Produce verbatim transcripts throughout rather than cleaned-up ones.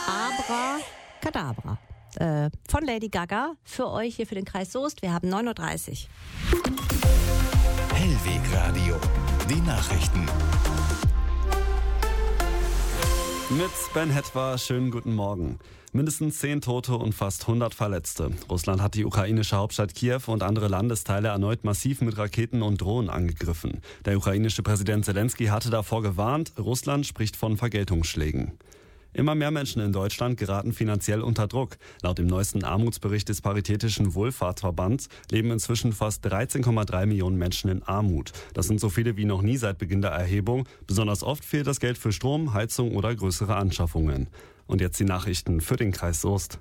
Abracadabra. Äh, von Lady Gaga für euch hier für den Kreis Soest. Wir haben neun Uhr dreißig. Hellwegradio, die Nachrichten. Mit Ben Hetwa, schönen guten Morgen. Mindestens zehn Tote und fast hundert Verletzte. Russland hat die ukrainische Hauptstadt Kiew und andere Landesteile erneut massiv mit Raketen und Drohnen angegriffen. Der ukrainische Präsident Zelensky hatte davor gewarnt, Russland spricht von Vergeltungsschlägen. Immer mehr Menschen in Deutschland geraten finanziell unter Druck. Laut dem neuesten Armutsbericht des Paritätischen Wohlfahrtsverbands leben inzwischen fast dreizehn Komma drei Millionen Menschen in Armut. Das sind so viele wie noch nie seit Beginn der Erhebung. Besonders oft fehlt das Geld für Strom, Heizung oder größere Anschaffungen. Und jetzt die Nachrichten für den Kreis Soest.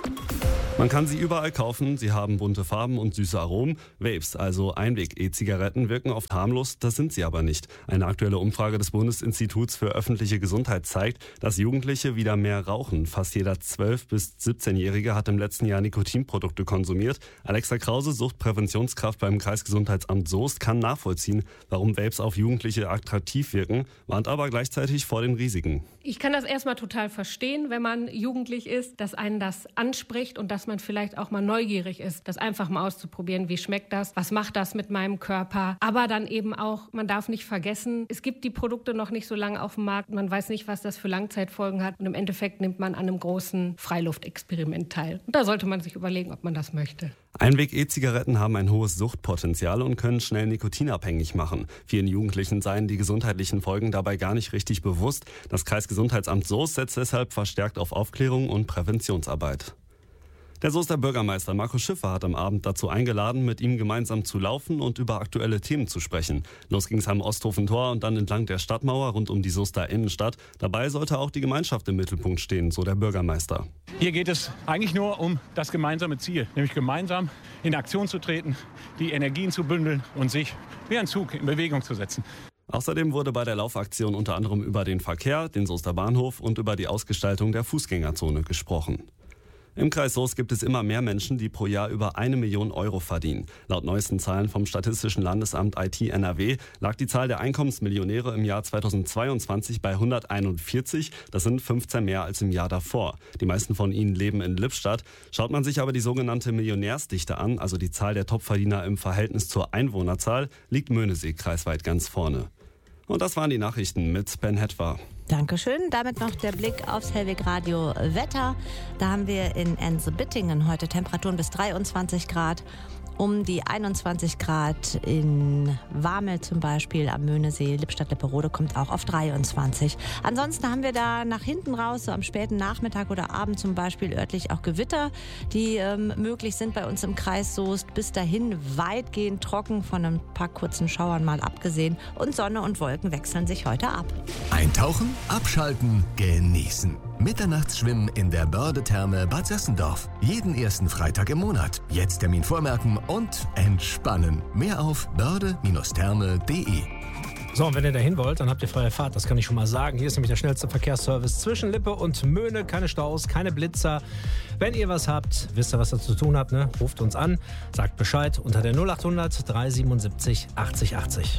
Man kann sie überall kaufen, sie haben bunte Farben und süße Aromen. Vapes, also Einweg-E-Zigaretten, wirken oft harmlos, das sind sie aber nicht. Eine aktuelle Umfrage des Bundesinstituts für öffentliche Gesundheit zeigt, dass Jugendliche wieder mehr rauchen. Fast jeder zwölf- bis siebzehnjährige hat im letzten Jahr Nikotinprodukte konsumiert. Alexa Krause, Suchtpräventionskraft beim Kreisgesundheitsamt Soest, kann nachvollziehen, warum Vapes auf Jugendliche attraktiv wirken, warnt aber gleichzeitig vor den Risiken. Ich kann das erstmal total verstehen, wenn man jugendlich ist, dass einen das anspricht und dass man vielleicht auch mal neugierig ist, das einfach mal auszuprobieren. Wie schmeckt das? Was macht das mit meinem Körper? Aber dann eben auch, man darf nicht vergessen, es gibt die Produkte noch nicht so lange auf dem Markt. Man weiß nicht, was das für Langzeitfolgen hat. Und im Endeffekt nimmt man an einem großen Freiluftexperiment teil. Und da sollte man sich überlegen, ob man das möchte. Einweg-E-Zigaretten haben ein hohes Suchtpotenzial und können schnell nikotinabhängig machen. Vielen Jugendlichen seien die gesundheitlichen Folgen dabei gar nicht richtig bewusst. Das Kreisgesundheitsamt Soest setzt deshalb verstärkt auf Aufklärung und Präventionsarbeit. Der Soester Bürgermeister Markus Schiffer hat am Abend dazu eingeladen, mit ihm gemeinsam zu laufen und über aktuelle Themen zu sprechen. Los ging es am Osthofen-Tor und dann entlang der Stadtmauer rund um die Soester Innenstadt. Dabei sollte auch die Gemeinschaft im Mittelpunkt stehen, so der Bürgermeister. Hier geht es eigentlich nur um das gemeinsame Ziel, nämlich gemeinsam in Aktion zu treten, die Energien zu bündeln und sich wie ein Zug in Bewegung zu setzen. Außerdem wurde bei der Laufaktion unter anderem über den Verkehr, den Soester Bahnhof und über die Ausgestaltung der Fußgängerzone gesprochen. Im Kreis Soest gibt es immer mehr Menschen, die pro Jahr über eine Million Euro verdienen. Laut neuesten Zahlen vom Statistischen Landesamt I T N R W lag die Zahl der Einkommensmillionäre im Jahr zweitausendzweiundzwanzig bei hunderteinundvierzig. Das sind fünfzehn mehr als im Jahr davor. Die meisten von ihnen leben in Lippstadt. Schaut man sich aber die sogenannte Millionärsdichte an, also die Zahl der Topverdiener im Verhältnis zur Einwohnerzahl, liegt Möhnesee kreisweit ganz vorne. Und das waren die Nachrichten mit Ben Hetwa. Dankeschön. Damit noch der Blick aufs Hellwegradio Wetter. Da haben wir in Ense-Bittingen heute Temperaturen bis dreiundzwanzig Grad. Um die einundzwanzig Grad in Wamel zum Beispiel am Möhnesee. Lippstadt-Lipperode kommt auch auf dreiundzwanzig. Ansonsten haben wir da nach hinten raus, so am späten Nachmittag oder Abend zum Beispiel örtlich auch Gewitter, die ähm, möglich sind bei uns im Kreis Soest. Bis dahin weitgehend trocken, von ein paar kurzen Schauern mal abgesehen. Und Sonne und Wolken wechseln sich heute ab. Eintauchen, abschalten, genießen. Mitternachtsschwimmen in der Börde-Therme Bad Sessendorf. Jeden ersten Freitag im Monat. Jetzt Termin vormerken und entspannen. Mehr auf börde Therme punkt de. So, und wenn ihr dahin wollt, dann habt ihr freie Fahrt, das kann ich schon mal sagen. Hier ist nämlich der schnellste Verkehrsservice zwischen Lippe und Möhne. Keine Staus, keine Blitzer. Wenn ihr was habt, wisst ihr, was ihr zu tun habt, ne? Ruft uns an, sagt Bescheid unter der null achthundert dreihundertsiebenundsiebzig achtzig achtzig.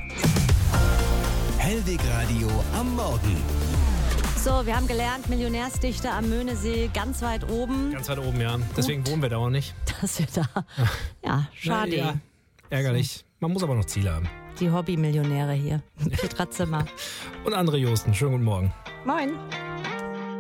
Hellwegradio am Morgen. So, wir haben gelernt, Millionärsdichte am Möhnesee ganz weit oben. Ganz weit oben, ja. Deswegen wohnen wir da auch nicht. Dass wir da, ja, schade. Ja, ärgerlich. Man muss aber noch Ziele haben. Die Hobbymillionäre hier. Petra Zimmer. Und André Josten. Schönen guten Morgen. Moin.